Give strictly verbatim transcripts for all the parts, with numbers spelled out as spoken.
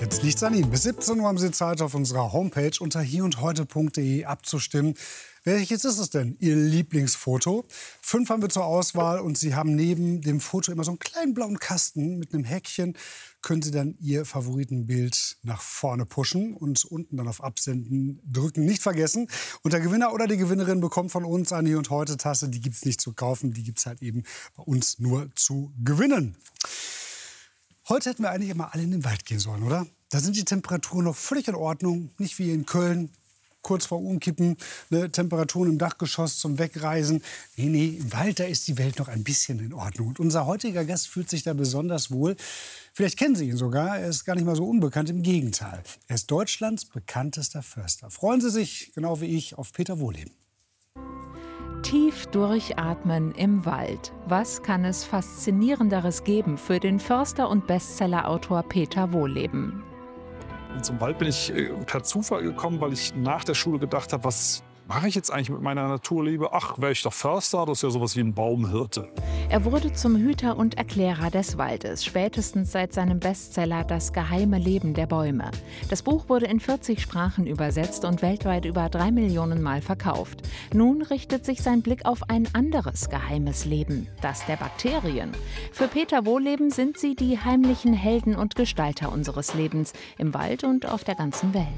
Jetzt liegt's an Ihnen. Bis siebzehn Uhr haben Sie Zeit, auf unserer Homepage unter hier und heute punkt de abzustimmen. Welches ist es denn, Ihr Lieblingsfoto? Fünf haben wir zur Auswahl und Sie haben neben dem Foto immer so einen kleinen blauen Kasten mit einem Häkchen. Können Sie dann Ihr Favoritenbild nach vorne pushen und unten dann auf Absenden drücken. Nicht vergessen. Und der Gewinner oder die Gewinnerin bekommt von uns eine Hier und heute Tasse. Die gibt's nicht zu kaufen, die gibt's halt eben bei uns nur zu gewinnen. Heute hätten wir eigentlich immer alle in den Wald gehen sollen, oder? Da sind die Temperaturen noch völlig in Ordnung. Nicht wie in Köln, kurz vor Umkippen, ne, Temperaturen im Dachgeschoss zum Wegreisen. Nee, nee, im Wald, da ist die Welt noch ein bisschen in Ordnung. Und unser heutiger Gast fühlt sich da besonders wohl. Vielleicht kennen Sie ihn sogar, er ist gar nicht mal so unbekannt, im Gegenteil. Er ist Deutschlands bekanntester Förster. Freuen Sie sich, genau wie ich, auf Peter Wohlleben. Tief durchatmen im Wald. Was kann es Faszinierenderes geben für den Förster und Bestsellerautor Peter Wohlleben? Zum Wald bin ich äh, per Zufall gekommen, weil ich nach der Schule gedacht habe, was mache ich jetzt eigentlich mit meiner Naturliebe? Ach, wäre ich doch Förster, das ist ja sowas wie ein Baumhirte. Er wurde zum Hüter und Erklärer des Waldes, spätestens seit seinem Bestseller Das geheime Leben der Bäume. Das Buch wurde in vierzig Sprachen übersetzt und weltweit über drei Millionen Mal verkauft. Nun richtet sich sein Blick auf ein anderes geheimes Leben, das der Bakterien. Für Peter Wohlleben sind sie die heimlichen Helden und Gestalter unseres Lebens, im Wald und auf der ganzen Welt.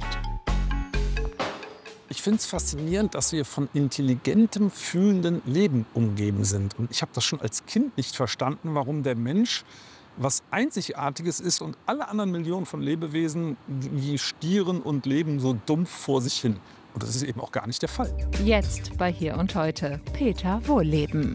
Ich finde es faszinierend, dass wir von intelligentem, fühlendem Leben umgeben sind. Und ich habe das schon als Kind nicht verstanden, warum der Mensch was Einzigartiges ist und alle anderen Millionen von Lebewesen, die stieren und leben so dumpf vor sich hin. Und das ist eben auch gar nicht der Fall. Jetzt bei Hier und Heute, Peter Wohlleben.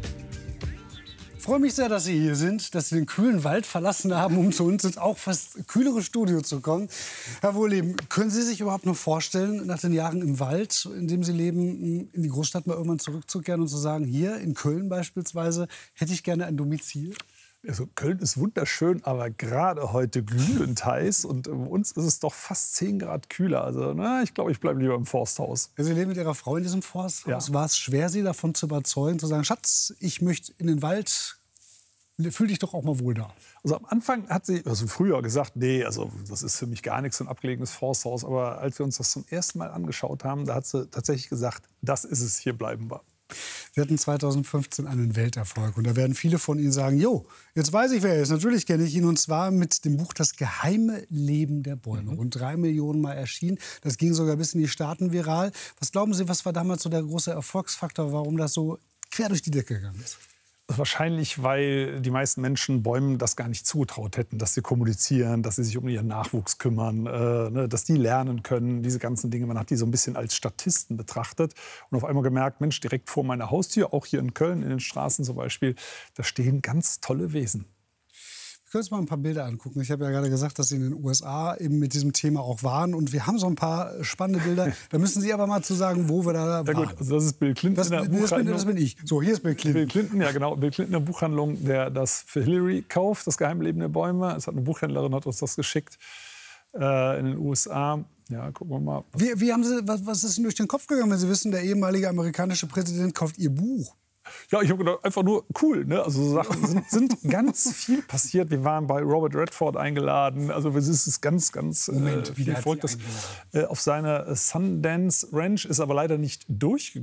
Ich freue mich sehr, dass Sie hier sind, dass Sie den kühlen Wald verlassen haben, um zu uns ins auch fast kühlere Studio zu kommen. Herr Wohlleben, können Sie sich überhaupt noch vorstellen, nach den Jahren im Wald, in dem Sie leben, in die Großstadt mal irgendwann zurückzukehren und zu sagen, hier in Köln beispielsweise, hätte ich gerne ein Domizil? Also Köln ist wunderschön, aber gerade heute glühend heiß. Und bei uns ist es doch fast zehn Grad kühler. Also na, ich glaube, ich bleibe lieber im Forsthaus. Sie leben mit Ihrer Frau in diesem Forsthaus. Ja. War es schwer, Sie davon zu überzeugen, zu sagen, Schatz, ich möchte in den Wald, fühl dich doch auch mal wohl da? Also am Anfang hat sie, also früher gesagt, nee, also das ist für mich gar nichts, so ein abgelegenes Forsthaus. Aber als wir uns das zum ersten Mal angeschaut haben, da hat sie tatsächlich gesagt, das ist es, hier bleiben wir. Sie hatten zweitausendfünfzehn einen Welterfolg. Und da werden viele von Ihnen sagen, jo, jetzt weiß ich, wer er ist. Natürlich kenne ich ihn. Und zwar mit dem Buch Das geheime Leben der Bäume. Mhm. Rund drei Millionen Mal erschienen. Das ging sogar bis in die Staaten viral. Was glauben Sie, was war damals so der große Erfolgsfaktor, warum das so quer durch die Decke gegangen ist? Wahrscheinlich, weil die meisten Menschen Bäumen das gar nicht zugetraut hätten, dass sie kommunizieren, dass sie sich um ihren Nachwuchs kümmern, äh, ne, dass die lernen können, diese ganzen Dinge. Man hat die so ein bisschen als Statisten betrachtet und auf einmal gemerkt, Mensch, direkt vor meiner Haustür, auch hier in Köln, in den Straßen zum Beispiel, da stehen ganz tolle Wesen. Wir können uns mal ein paar Bilder angucken. Ich habe ja gerade gesagt, dass Sie in den U S A eben mit diesem Thema auch waren. Und wir haben so ein paar spannende Bilder. Da müssen Sie aber mal zu sagen, wo wir da waren. Ja gut, also das ist Bill Clinton Das, in der das, bin, Buchhandlung. das bin ich. So, hier ist Bill Clinton. Bill Clinton, ja genau. Bill Clinton in der Buchhandlung, der das für Hillary kauft, das geheime Leben der Bäume. Es hat eine Buchhändlerin, hat uns das geschickt äh, in den U S A. Ja, gucken wir mal. Wie, wie haben Sie, was, was ist Ihnen durch den Kopf gegangen, wenn Sie wissen, der ehemalige amerikanische Präsident kauft Ihr Buch? Ja, ich habe gedacht, einfach nur cool. Ne? Also so Sachen sind, sind ganz viel passiert. Wir waren bei Robert Redford eingeladen. Also es ist ganz, ganz Moment, äh, wie viel der Volk. Das, äh, auf seiner Sundance Ranch ist aber leider nicht durch,